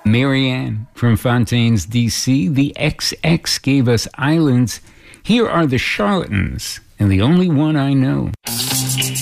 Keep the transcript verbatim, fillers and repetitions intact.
Marianne from Fontaines, D C. The X X gave us Islands. Here are the Charlatans, and the only one I know.